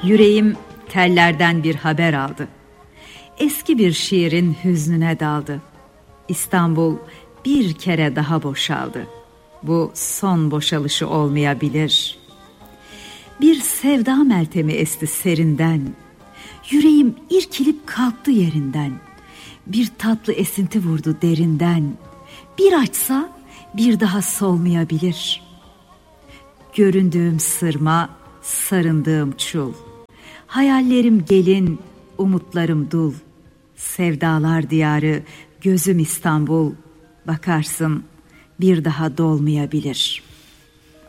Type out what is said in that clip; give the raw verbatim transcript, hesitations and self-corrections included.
Yüreğim tellerden bir haber aldı. Eski bir şiirin hüznüne daldı. İstanbul bir kere daha boşaldı. Bu son boşalışı olmayabilir. Bir sevda meltemi esti serinden. Yüreğim irkilip kalktı yerinden. Bir tatlı esinti vurdu derinden. Bir açsa bir daha solmayabilir. Göründüğüm sırma, sarındığım çul. Hayallerim gelin, umutlarım dul. Sevdalar diyarı, gözüm İstanbul. Bakarsın bir daha dolmayabilir.